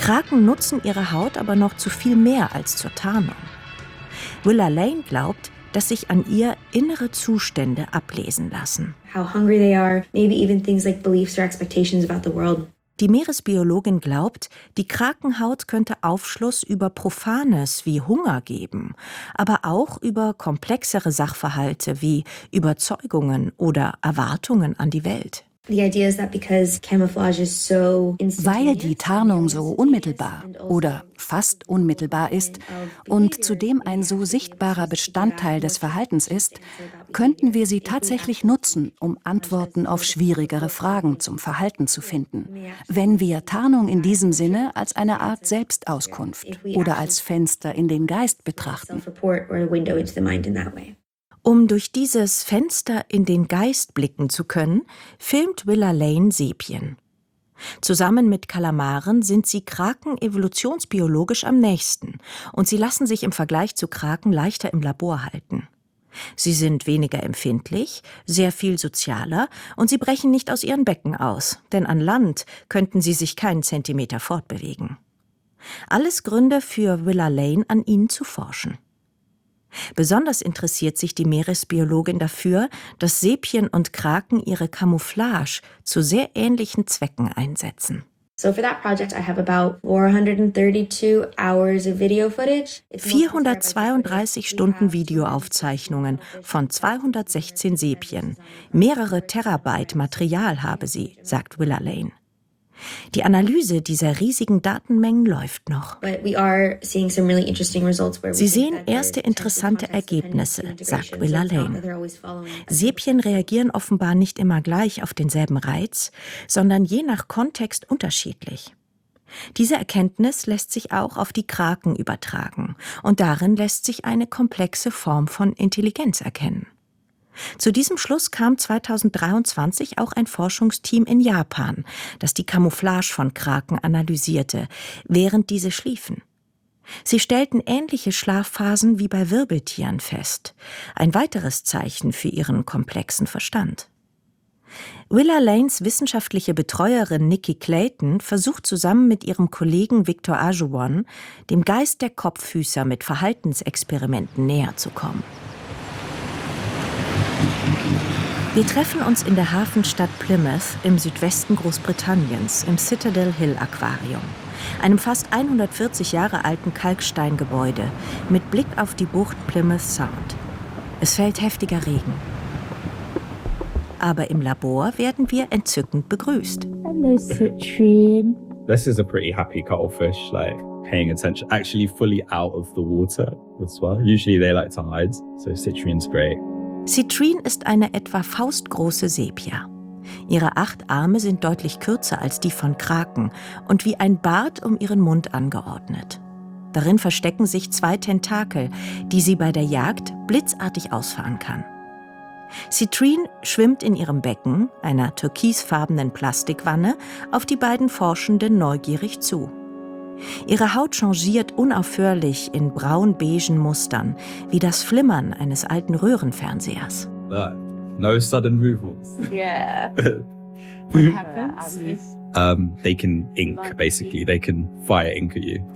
Kraken nutzen ihre Haut aber noch zu viel mehr als zur Tarnung. Willa Lane glaubt, dass sich an ihr innere Zustände ablesen lassen. How hungry they are, maybe even things like beliefs or expectations about the world. Die Meeresbiologin glaubt, die Krakenhaut könnte Aufschluss über Profanes wie Hunger geben, aber auch über komplexere Sachverhalte wie Überzeugungen oder Erwartungen an die Welt. Weil die Tarnung so unmittelbar oder fast unmittelbar ist und zudem ein so sichtbarer Bestandteil des Verhaltens ist, könnten wir sie tatsächlich nutzen, um Antworten auf schwierigere Fragen zum Verhalten zu finden. Wenn wir Tarnung in diesem Sinne als eine Art Selbstauskunft oder als Fenster in den Geist betrachten. Um durch dieses Fenster in den Geist blicken zu können, filmt Willa Lane Sepien. Zusammen mit Kalamaren sind sie Kraken evolutionsbiologisch am nächsten und sie lassen sich im Vergleich zu Kraken leichter im Labor halten. Sie sind weniger empfindlich, sehr viel sozialer und sie brechen nicht aus ihren Becken aus, denn an Land könnten sie sich keinen Zentimeter fortbewegen. Alles Gründe für Willa Lane, an ihnen zu forschen. Besonders interessiert sich die Meeresbiologin dafür, dass Sepien und Kraken ihre Camouflage zu sehr ähnlichen Zwecken einsetzen. So for that project I have about 432 hours of video footage. 432 Stunden Videoaufzeichnungen von 216 Sepien. Mehrere Terabyte Material habe sie, sagt Willa Lane. Die Analyse dieser riesigen Datenmengen läuft noch. Sie sehen erste interessante Ergebnisse, sagt Willa Lane. Sepien reagieren offenbar nicht immer gleich auf denselben Reiz, sondern je nach Kontext unterschiedlich. Diese Erkenntnis lässt sich auch auf die Kraken übertragen und darin lässt sich eine komplexe Form von Intelligenz erkennen. Zu diesem Schluss kam 2023 auch ein Forschungsteam in Japan, das die Camouflage von Kraken analysierte, während diese schliefen. Sie stellten ähnliche Schlafphasen wie bei Wirbeltieren fest, ein weiteres Zeichen für ihren komplexen Verstand. Willa Lanes wissenschaftliche Betreuerin Nikki Clayton versucht zusammen mit ihrem Kollegen Victor Ajowan, dem Geist der Kopffüßer mit Verhaltensexperimenten näher zu kommen. Wir treffen uns in der Hafenstadt Plymouth im Südwesten Großbritanniens im Citadel Hill Aquarium, einem fast 140 Jahre alten Kalksteingebäude mit Blick auf die Bucht Plymouth Sound. Es fällt heftiger Regen. Aber im Labor werden wir entzückend begrüßt. Hello, Citrine. This is a pretty happy cuttlefish, like paying attention, actually fully out of the water as well. Usually they like to hide, so Citrine's great. Citrine ist eine etwa faustgroße Sepia. Ihre 8 Arme sind deutlich kürzer als die von Kraken und wie ein Bart um ihren Mund angeordnet. Darin verstecken sich 2 Tentakel, die sie bei der Jagd blitzartig ausfahren kann. Citrine schwimmt in ihrem Becken, einer türkisfarbenen Plastikwanne, auf die beiden Forschenden neugierig zu. Ihre Haut changiert unaufhörlich in braun-beigen Mustern, wie das Flimmern eines alten Röhrenfernsehers. No sudden movements. Yeah. What happens? They can ink, basically. They can fire ink at you.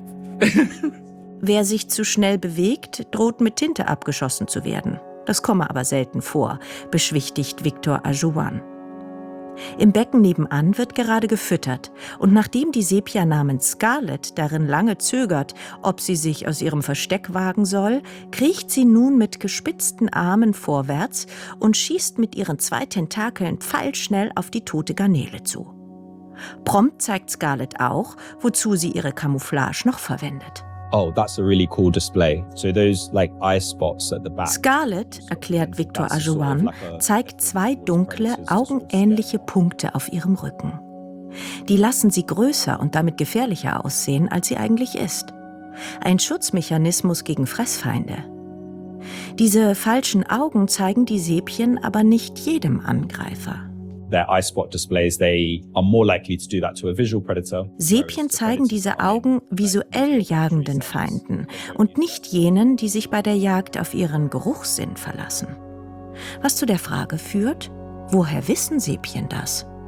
Wer sich zu schnell bewegt, droht mit Tinte abgeschossen zu werden. Das komme aber selten vor, beschwichtigt Victor Ajowan. Im Becken nebenan wird gerade gefüttert und nachdem die Sepia namens Scarlett darin lange zögert, ob sie sich aus ihrem Versteck wagen soll, kriecht sie nun mit gespitzten Armen vorwärts und schießt mit ihren 2 Tentakeln pfeilschnell auf die tote Garnele zu. Prompt zeigt Scarlett auch, wozu sie ihre Camouflage noch verwendet. Oh, that's a really cool display. So those like eye spots at the back. Scarlett, erklärt Victor Ajowan, zeigt 2 dunkle, augenähnliche Punkte auf ihrem Rücken. Die lassen sie größer und damit gefährlicher aussehen, als sie eigentlich ist. Ein Schutzmechanismus gegen Fressfeinde. Diese falschen Augen zeigen die Sepien aber nicht jedem Angreifer. Their eye spot displays, they are more likely to do that to a visual predator. Sepien zeigen diese Augen visuell jagenden Feinden und nicht jenen, die sich bei der Jagd auf ihren Geruchssinn verlassen. Was zu der Frage führt, woher wissen Sepien das?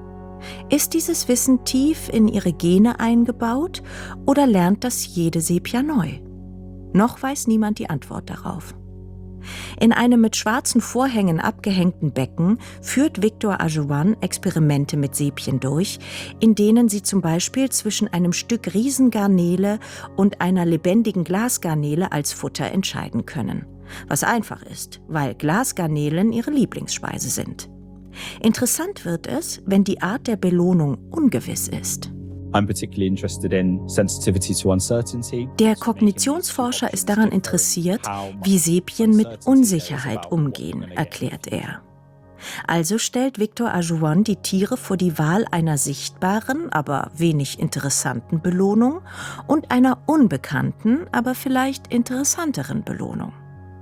Ist dieses Wissen tief in ihre Gene eingebaut oder lernt das jede Sepia neu? Noch weiß niemand die Antwort darauf. In einem mit schwarzen Vorhängen abgehängten Becken führt Victor Ajovan Experimente mit Sepien durch, in denen sie zum Beispiel zwischen einem Stück Riesengarnele und einer lebendigen Glasgarnele als Futter entscheiden können. Was einfach ist, weil Glasgarnelen ihre Lieblingsspeise sind. Interessant wird es, wenn die Art der Belohnung ungewiss ist. I'm particularly interested in sensitivity to uncertainty. Der Kognitionsforscher ist daran interessiert, wie Sepien mit Unsicherheit umgehen, erklärt er. Also stellt Victor Ajovan die Tiere vor die Wahl einer sichtbaren, aber wenig interessanten Belohnung und einer unbekannten, aber vielleicht interessanteren Belohnung.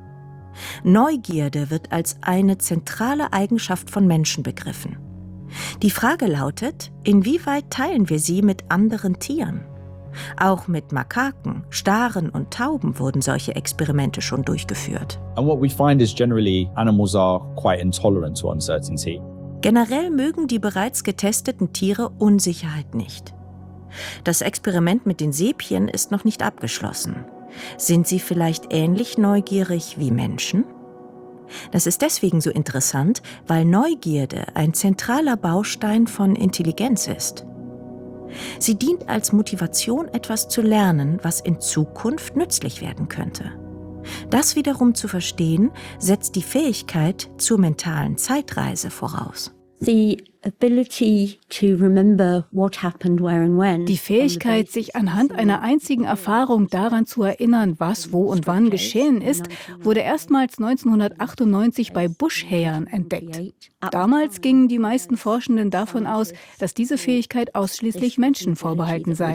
Neugierde wird als eine zentrale Eigenschaft von Menschen begriffen. Die Frage lautet, inwieweit teilen wir sie mit anderen Tieren? Auch mit Makaken, Staren und Tauben wurden solche Experimente schon durchgeführt. And what we find is generally animals are quite intolerant to uncertainty. Generell mögen die bereits getesteten Tiere Unsicherheit nicht. Das Experiment mit den Sepien ist noch nicht abgeschlossen. Sind sie vielleicht ähnlich neugierig wie Menschen? Das ist deswegen so interessant, weil Neugierde ein zentraler Baustein von Intelligenz ist. Sie dient als Motivation, etwas zu lernen, was in Zukunft nützlich werden könnte. Das wiederum zu verstehen, setzt die Fähigkeit zur mentalen Zeitreise voraus. The ability to remember what happened where and when. Die Fähigkeit, sich anhand einer einzigen Erfahrung daran zu erinnern, was, wo und wann geschehen ist, wurde erstmals 1998 bei Buschhähern entdeckt. Damals gingen die meisten Forschenden davon aus, dass diese Fähigkeit ausschließlich Menschen vorbehalten sei.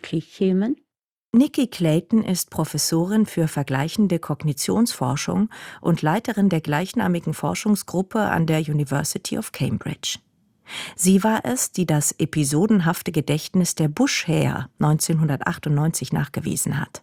Nikki Clayton ist Professorin für vergleichende Kognitionsforschung und Leiterin der gleichnamigen Forschungsgruppe an der University of Cambridge. Sie war es, die das episodenhafte Gedächtnis der Buschhäher 1998 nachgewiesen hat.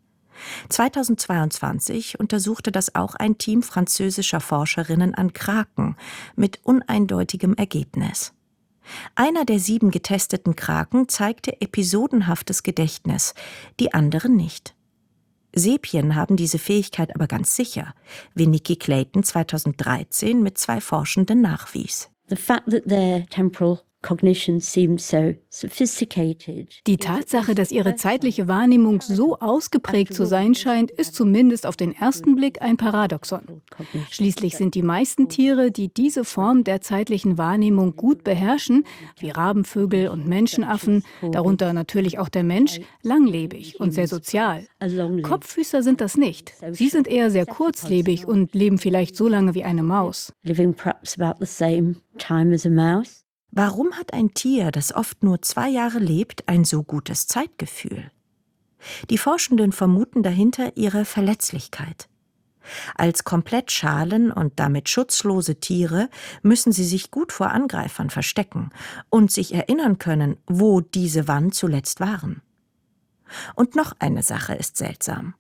2022 untersuchte das auch ein Team französischer Forscherinnen an Kraken mit uneindeutigem Ergebnis. Einer der 7 getesteten Kraken zeigte episodenhaftes Gedächtnis, die anderen nicht. Sepien haben diese Fähigkeit aber ganz sicher, wie Nikki Clayton 2013 mit 2 Forschenden nachwies. The fact that their temporal cognition seems so sophisticated. Die Tatsache, dass ihre zeitliche Wahrnehmung so ausgeprägt zu sein scheint, ist zumindest auf den ersten Blick ein Paradoxon. Schließlich sind die meisten Tiere, die diese Form der zeitlichen Wahrnehmung gut beherrschen, wie Rabenvögel und Menschenaffen, darunter natürlich auch der Mensch, langlebig und sehr sozial. Kopffüßer sind das nicht. Sie sind eher sehr kurzlebig und leben vielleicht so lange wie eine Maus. Living perhaps about the same time as a mouse. Warum hat ein Tier, das oft nur 2 Jahre lebt, ein so gutes Zeitgefühl? Die Forschenden vermuten dahinter ihre Verletzlichkeit. Als komplett schalen und damit schutzlose Tiere müssen sie sich gut vor Angreifern verstecken und sich erinnern können, wo diese wann zuletzt waren. Und noch eine Sache ist seltsam.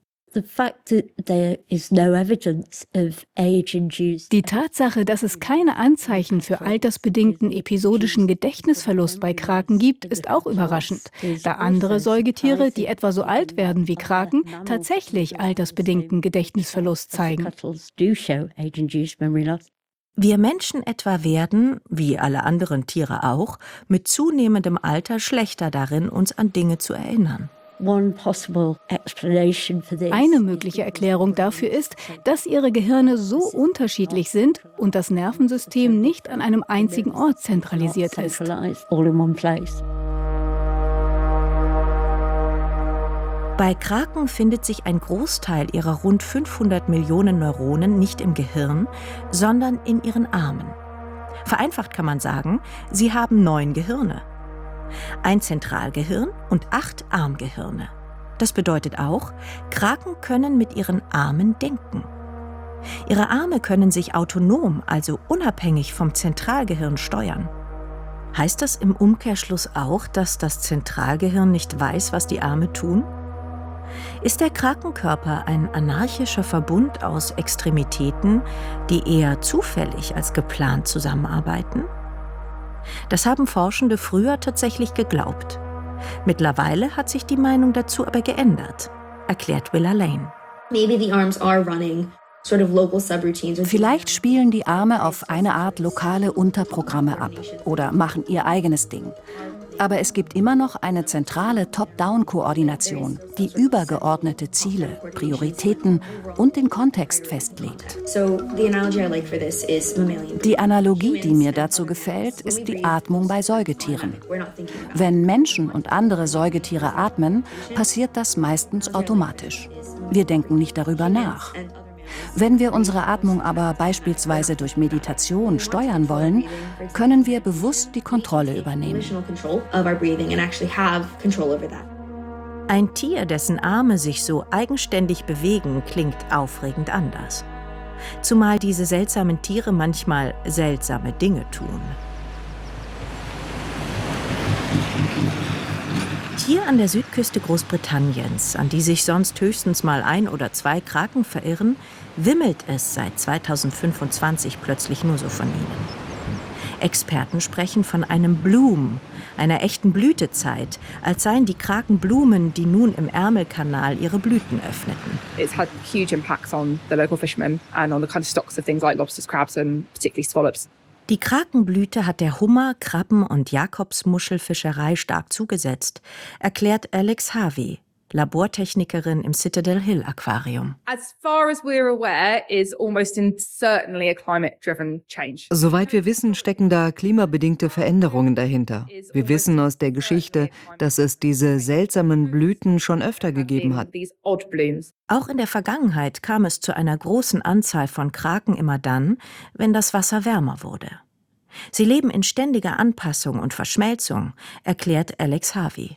Die Tatsache, dass es keine Anzeichen für altersbedingten episodischen Gedächtnisverlust bei Kraken gibt, ist auch überraschend, da andere Säugetiere, die etwa so alt werden wie Kraken, tatsächlich altersbedingten Gedächtnisverlust zeigen. Wir Menschen etwa werden, wie alle anderen Tiere auch, mit zunehmendem Alter schlechter darin, uns an Dinge zu erinnern. Eine mögliche Erklärung dafür ist, dass ihre Gehirne so unterschiedlich sind und das Nervensystem nicht an einem einzigen Ort zentralisiert ist. Bei Kraken findet sich ein Großteil ihrer rund 500 Millionen Neuronen nicht im Gehirn, sondern in ihren Armen. Vereinfacht kann man sagen, sie haben 9 Gehirne. Ein Zentralgehirn und 8 Armgehirne. Das bedeutet auch, Kraken können mit ihren Armen denken. Ihre Arme können sich autonom, also unabhängig vom Zentralgehirn steuern. Heißt das im Umkehrschluss auch, dass das Zentralgehirn nicht weiß, was die Arme tun? Ist der Krakenkörper ein anarchischer Verbund aus Extremitäten, die eher zufällig als geplant zusammenarbeiten? Das haben Forschende früher tatsächlich geglaubt. Mittlerweile hat sich die Meinung dazu aber geändert, erklärt Willa Lane. Maybe the arms are running sort of local subroutines. Vielleicht spielen die Arme auf eine Art lokale Unterprogramme ab oder machen ihr eigenes Ding. Aber es gibt immer noch eine zentrale Top-Down-Koordination, die übergeordnete Ziele, Prioritäten und den Kontext festlegt. So the analogy I like for this is mammalian. Die Analogie, die mir dazu gefällt, ist die Atmung bei Säugetieren. Wenn Menschen und andere Säugetiere atmen, passiert das meistens automatisch. Wir denken nicht darüber nach. Wenn wir unsere Atmung aber beispielsweise durch Meditation steuern wollen, können wir bewusst die Kontrolle übernehmen. Ein Tier, dessen Arme sich so eigenständig bewegen, klingt aufregend anders. Zumal diese seltsamen Tiere manchmal seltsame Dinge tun. Hier an der Südküste Großbritanniens, an die sich sonst höchstens mal 1 oder 2 Kraken verirren, wimmelt es seit 2025 plötzlich nur so von ihnen. Experten sprechen von einem Bloom, einer echten Blütezeit, als seien die Kraken Blumen, die nun im Ärmelkanal ihre Blüten öffneten. It's had huge impacts on the local fishermen and on the kind of stocks of things like lobsters, crabs and particularly scallops. Die Krakenblüte hat der Hummer-, Krabben- und Jakobsmuschelfischerei stark zugesetzt, erklärt Alex Harvey, Labortechnikerin im Citadel Hill Aquarium. As far as we're aware, is almost certainly a climate-driven change. Soweit wir wissen, stecken da klimabedingte Veränderungen dahinter. Wir wissen aus der Geschichte, dass es diese seltsamen Blüten schon öfter gegeben hat. Auch in der Vergangenheit kam es zu einer großen Anzahl von Kraken immer dann, wenn das Wasser wärmer wurde. Sie leben in ständiger Anpassung und Verschmelzung, erklärt Alex Harvey.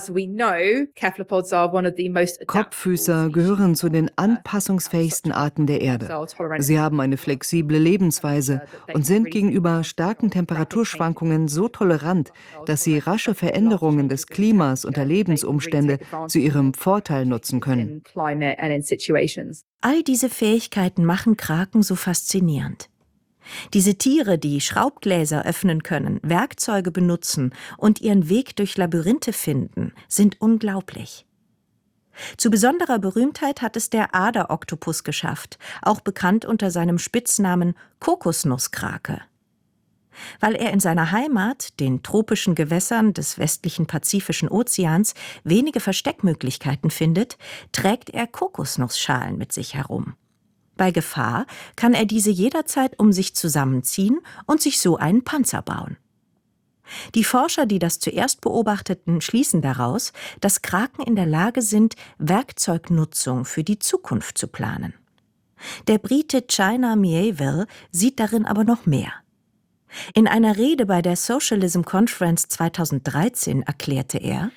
Kopffüßer gehören zu den anpassungsfähigsten Arten der Erde. Sie haben eine flexible Lebensweise und sind gegenüber starken Temperaturschwankungen so tolerant, dass sie rasche Veränderungen des Klimas und der Lebensumstände zu ihrem Vorteil nutzen können. All diese Fähigkeiten machen Kraken so faszinierend. Diese Tiere, die Schraubgläser öffnen können, Werkzeuge benutzen und ihren Weg durch Labyrinthe finden, sind unglaublich. Zu besonderer Berühmtheit hat es der Aderoktopus geschafft, auch bekannt unter seinem Spitznamen Kokosnusskrake. Weil er in seiner Heimat, den tropischen Gewässern des westlichen Pazifischen Ozeans, wenige Versteckmöglichkeiten findet, trägt er Kokosnussschalen mit sich herum. Bei Gefahr kann er diese jederzeit um sich zusammenziehen und sich so einen Panzer bauen. Die Forscher, die das zuerst beobachteten, schließen daraus, dass Kraken in der Lage sind, Werkzeugnutzung für die Zukunft zu planen. Der Brite China Miéville sieht darin aber noch mehr. In einer Rede bei der Socialism Conference 2013 erklärte er: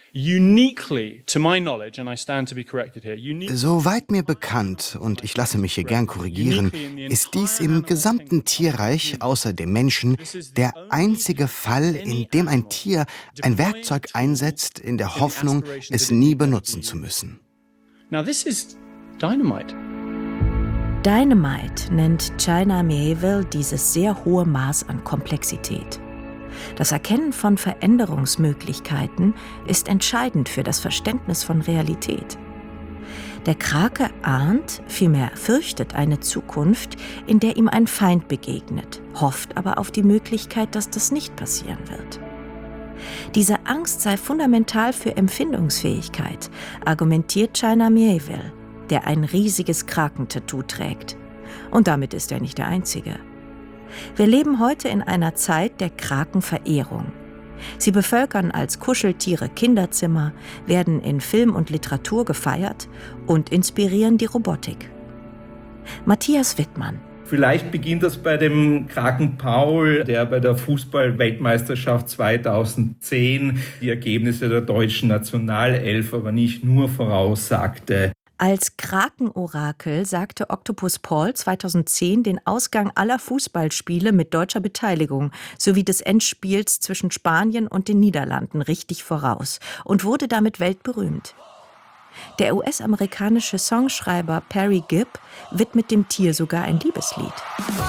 Soweit mir bekannt, und ich lasse mich hier gern korrigieren, ist dies im gesamten Tierreich außer dem Menschen der einzige Fall, in dem ein Tier ein Werkzeug einsetzt, in der Hoffnung, es nie benutzen zu müssen. Now this is dynamite. Dynamite nennt China Miéville dieses sehr hohe Maß an Komplexität. Das Erkennen von Veränderungsmöglichkeiten ist entscheidend für das Verständnis von Realität. Der Krake ahnt, vielmehr fürchtet eine Zukunft, in der ihm ein Feind begegnet, hofft aber auf die Möglichkeit, dass das nicht passieren wird. Diese Angst sei fundamental für Empfindungsfähigkeit, argumentiert China Miéville, der ein riesiges Krakentattoo trägt. Und damit ist er nicht der Einzige. Wir leben heute in einer Zeit der Krakenverehrung. Sie bevölkern als Kuscheltiere Kinderzimmer, werden in Film und Literatur gefeiert und inspirieren die Robotik. Matthias Wittmann. Vielleicht beginnt das bei dem Kraken Paul, der bei der Fußball-Weltmeisterschaft 2010 die Ergebnisse der deutschen Nationalelf aber nicht nur voraussagte. Als Krakenorakel sagte Octopus Paul 2010 den Ausgang aller Fußballspiele mit deutscher Beteiligung sowie des Endspiels zwischen Spanien und den Niederlanden richtig voraus und wurde damit weltberühmt. Der US-amerikanische Songschreiber Perry Gibb widmet dem Tier sogar ein Liebeslied.